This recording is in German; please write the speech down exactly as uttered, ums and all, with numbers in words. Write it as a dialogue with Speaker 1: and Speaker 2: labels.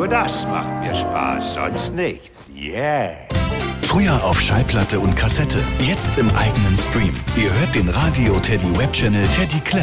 Speaker 1: Nur das macht mir Spaß, sonst nichts. Yeah.
Speaker 2: Früher auf Schallplatte und Kassette, jetzt im eigenen Stream. Ihr hört den Radio Teddy Webchannel Teddy Classics.